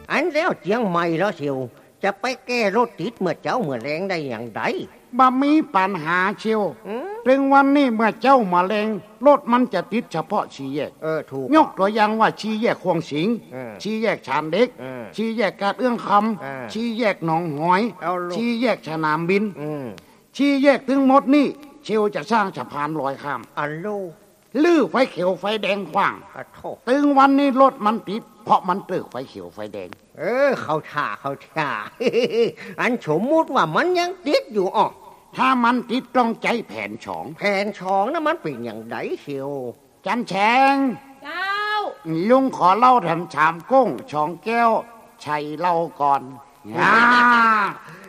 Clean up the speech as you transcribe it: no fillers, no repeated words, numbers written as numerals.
อันแล้วเจียงใหม่แล้วเชียวจะไปแก้รถติดเมื่อเจ้าเมื่อแรงได้อย่างไรบ่มีปัญหาเชียวถึงวันนี้เมื่อเจ้ามาแรงรถมันจะติดเฉพาะชี้แยกถูกยกตัวอย่างว่าชี้แยกควงสิงชี้แยกชานเด็กชี้แยกกาดเอื้องคำชี้แยกหนองหอยชี้แยกสนามบินชี้แยกถึงหมดนี่เชียวจะสร้างสะพานลอยข้ามอัลโลลื้อไฟเขียวไฟแดงขว้างถึงวันนี้รถมันติดเพราะมันตึกไฟเขียวไฟแดงเขาท่าอันสมมุติว่ามันยังติดอยู่อ่ะถ้ามันติดต้องใจแผนสองนะมันเป็นอย่างไรเชียวจันแฉงเจ้าลุงขอเล่าทำชามกุ้งช่องแก้วชัยเล่าก่อน